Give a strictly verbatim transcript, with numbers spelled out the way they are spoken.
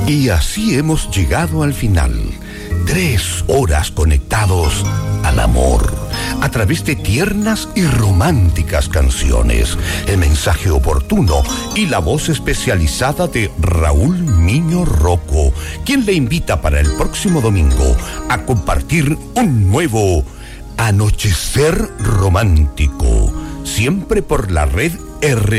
Y así hemos llegado al final. Tres horas conectados al amor, a través de tiernas y románticas canciones, el mensaje oportuno y la voz especializada de Raúl Miño Rocco, quien le invita para el próximo domingo a compartir un nuevo Anochecer Romántico, siempre por la red R.